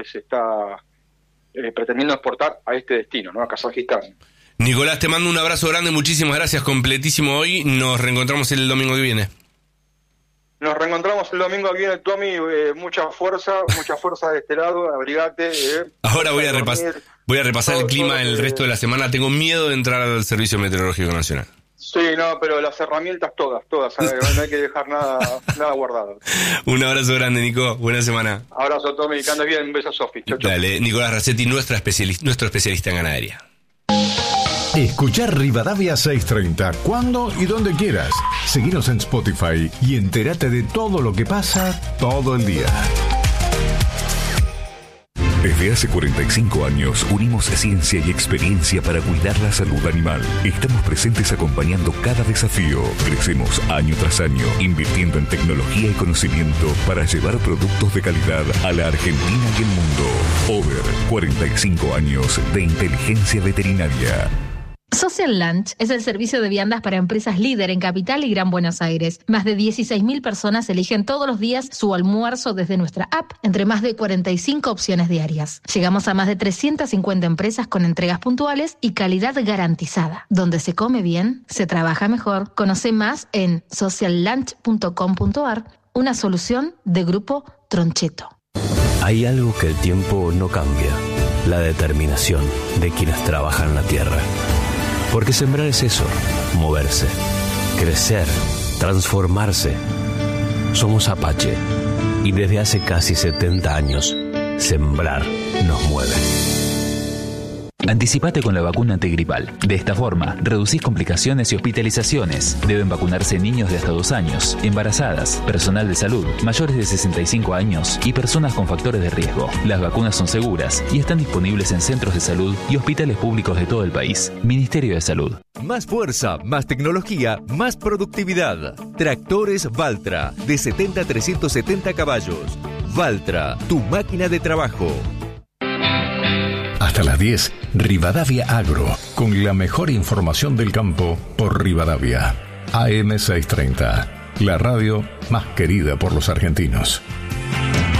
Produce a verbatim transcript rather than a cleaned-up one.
se está eh, pretendiendo exportar a este destino, ¿no? A Kazajistán. Nicolás, te mando un abrazo grande, muchísimas gracias, completísimo hoy. Nos reencontramos el domingo que viene. Nos reencontramos el domingo aquí en el Tommy, eh, mucha fuerza, mucha fuerza de este lado, abrigate. Eh, Ahora voy a, repas- voy a repasar todo, el clima todo, el eh, resto de la semana. Tengo miedo de entrar al Servicio Meteorológico Nacional. Sí, no, pero las herramientas todas, todas, no hay que dejar nada, nada guardado. Un abrazo grande, Nico, buena semana. Abrazo, Tommy, que andes bien, un beso a Sofi. Chau, chau. Dale, Nicolás Racetti, nuestra especialista, nuestro especialista en ganadería. Escuchar Rivadavia seiscientos treinta cuando y donde quieras. Seguinos en Spotify y entérate de todo lo que pasa todo el día. Desde hace cuarenta y cinco años unimos ciencia y experiencia para cuidar la salud animal. Estamos presentes acompañando cada desafío. Crecemos año tras año, invirtiendo en tecnología y conocimiento para llevar productos de calidad a la Argentina y el mundo. Over, cuarenta y cinco años de inteligencia veterinaria. Social Lunch es el servicio de viandas para empresas líder en Capital y Gran Buenos Aires. Más de dieciséis mil personas eligen todos los días su almuerzo desde nuestra app, entre más de cuarenta y cinco opciones diarias. Llegamos a más de trescientas cincuenta empresas con entregas puntuales y calidad garantizada. Donde se come bien, se trabaja mejor. Conoce más en social lunch punto com punto a r, una solución de Grupo Troncheto. Hay algo que el tiempo no cambia, la determinación de quienes trabajan la tierra. Porque sembrar es eso, moverse, crecer, transformarse. Somos Apache y desde hace casi setenta años, sembrar nos mueve. Anticipate con la vacuna antigripal. De esta forma, reducís complicaciones y hospitalizaciones. Deben vacunarse niños de hasta dos años, embarazadas, personal de salud, mayores de sesenta y cinco años y personas con factores de riesgo. Las vacunas son seguras y están disponibles en centros de salud y hospitales públicos de todo el país. Ministerio de Salud. Más fuerza, más tecnología, más productividad. Tractores Valtra, de setenta a trescientos setenta caballos. Valtra, tu máquina de trabajo. Hasta las diez, Rivadavia Agro, con la mejor información del campo por Rivadavia. A M seiscientos treinta, la radio más querida por los argentinos.